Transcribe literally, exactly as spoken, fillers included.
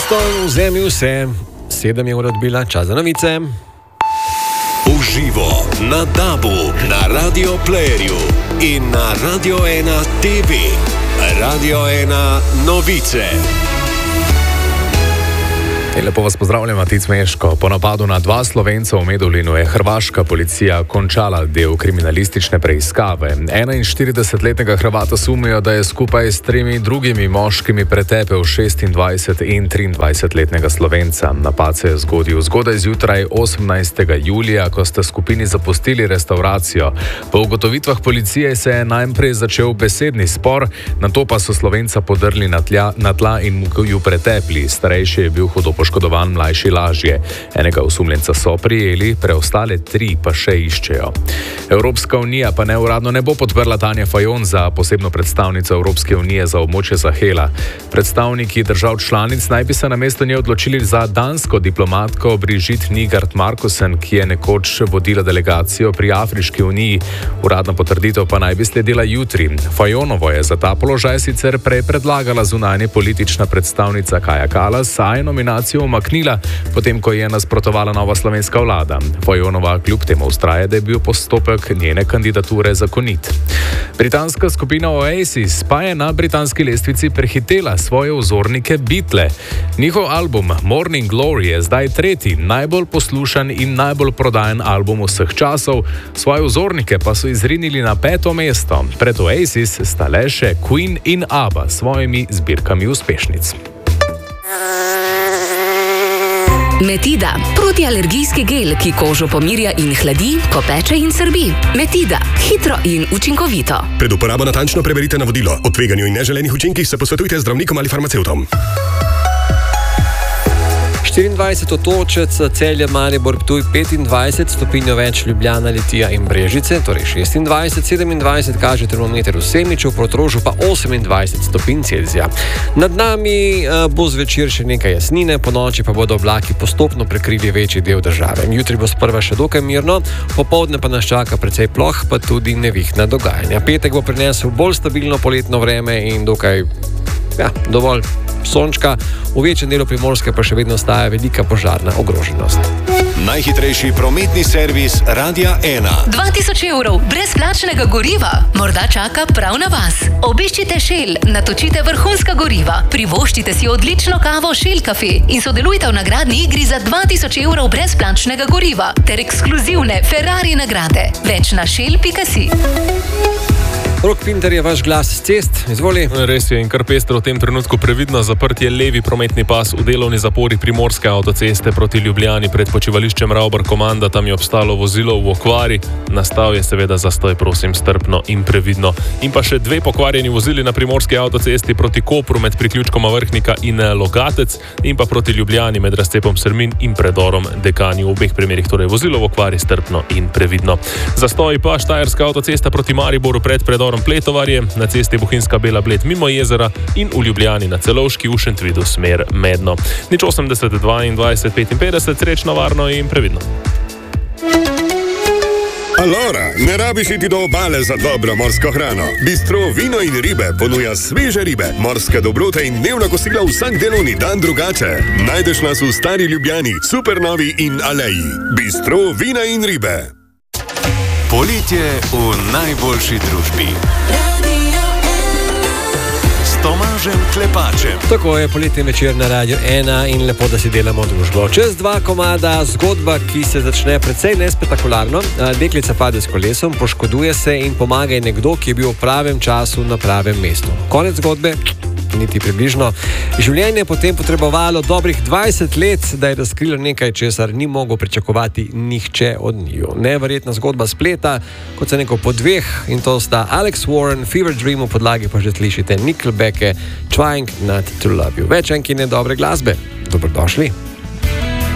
Houston, vzemi vse. Sedem je ura odbila, čas za novice. Uživo na Dabu, na Radio Playerju in na Radio ena T V. Radio ena novice. Lepo vas pozdravljam, Matic Meško. Po napadu na dva Slovenca v Medulinu je hrvaška policija končala del kriminalistične preiskave. enainštiridesetletnega Hrvata sumijo, da je skupaj s tremi drugimi moškimi pretepel šestindvajset in triindvajsetletnega Slovenca. Napad se je zgodil zgodaj zjutraj osemnajstega julija, ko sta skupini zapustili restavracijo. Po ugotovitvah policije se je najprej začel besedni spor, nato pa so Slovenca podrli na, tlja, na tla in mu ju pretepli. Starejši je bil hudo poškodovan, mlajši lažje. Enega osumljenca so prijeli, preostale tri pa še iščejo. Evropska unija pa neuradno ne bo podprla Tanje Fajon za posebno predstavnico Evropske unije za območje Sahela. Predstavniki držav članic naj bi se namesto nje odločili za dansko diplomatko Brigitte Nygaard Markussen, ki je nekoč vodila delegacijo pri Afriški uniji. Uradna potrditev pa naj bi sledila jutri. Fajonovo je za ta položaj sicer prej predlagala zunanje politična predstavnica Kaja Kallas, saj je nominacijo umaknila, potem ko je nasprotovala nova slovenska vlada. Fajonova kljub temu vztraja, da je bil postopek njene kandidature zakonit. Britanska skupina Oasis pa je na britanski lestvici prehitela svoje vzornike Beatle. Njihov album Morning Glory je zdaj tretji najbolj poslušan in najbolj prodajen album vseh časov, svoje vzornike pa so izrinili na peto mesto. Pred Oasis sta le še Queen in ABBA s svojimi zbirkami uspešnic. Metida, protialergijski gel, ki kožo pomirja in hladi, ko peče in srbi. Metida, hitro in učinkovito. Pred uporabo natančno preberite navodilo. O tveganju in neželenih učinkih se posvetujte z zdravnikom ali farmacevtom. štiriindvajset točk, Celje, Maribor, Ptuj petindvajset, stopinjo več Ljubljana, Litija in Brežice, torej šestindvajset, sedemindvajset kaže termometer v Semiču, v Portorožu pa osemindvajset stopinj Celzija. Nad nami bo zvečer še nekaj jasnine, po noči pa bodo oblaki postopno prekrili večji del države. Jutri bo sprva še dokaj mirno, popoldne pa nas čaka precej ploh, pa tudi nevihna dogajanja. Petek bo prinesel bolj stabilno poletno vreme in dokaj, ja, dovolj sončka, v večjem delu Primorske pa še vedno ostaja velika požarna ogroženost. Najhitrejši prometni servis Radia ena. dva tisoč evrov brezplačnega goriva morda čaka prav na vas. Obiščite Shell, natočite vrhunska goriva, privoščite si odlično kavo Shell Cafe in sodelujte v nagradni igri za dva tisoč evrov brezplačnega goriva ter ekskluzivne Ferrari nagrade. Več na shell pika si. Rok Pinter je vaš glas z cest, izvoli. Res je in kar pestro v tem trenutku previdno zaprt je levi prometni pas v delovni zapori Primorske avtoceste proti Ljubljani pred počivališčem Ravbar Komanda. Tam je obstalo vozilo v okvari, nastal je seveda zastoj, prosim strpno in previdno. In pa še dve pokvarjeni vozili na Primorski avtocesti proti Kopru med priključkoma Vrhnika in Logatec in pa proti Ljubljani med razcepom Sermin in predorom Dekani. V obeh primerih torej vozilo v okvari, strpno in previdno. Zastoj pa Štajerska avtocesta proti Mariboru pred predorom Pletovarje, na cesti Bohinjska Bela Bled mimo jezera in v Ljubljani na Celovški v Šentvidu smer Medno. Nič osemdeset, dvaindvajset, petinpetdeset, srečno, varno in previdno. Alora, ne rabiš iti do obale za dobro morsko hrano. Bistro Vino in ribe ponuja sveže ribe, morske dobrote in dnevna kosila vsak delovni dan drugače. Najdeš nas v Stari Ljubljani, Supernovi in Aleji. Bistro Vina in ribe. Poletje v najboljši družbi. S Tomažem Klepačem. Tako je poletni večer na Radio ena in lepo, da si delamo družbo. Čez dva komada zgodba, ki se začne precej nespektakularno. Deklica pade s kolesom, poškoduje se in pomaga nekdo, ki je bil v pravem času na pravem mestu. Konec zgodbe? Niti približno. Življenje je potem potrebovalo dobrih dvajset let, da je razkrilo nekaj, česar ni mogel pričakovati nihče od njiju. Neverjetna zgodba spleta, kot se neko po dveh, in to sta Alex Warren, Fever Dream, v podlagi pa že slišite Nickelbacke, Trying Not to Love You. Več enkine dobre glasbe. Dobrodošli.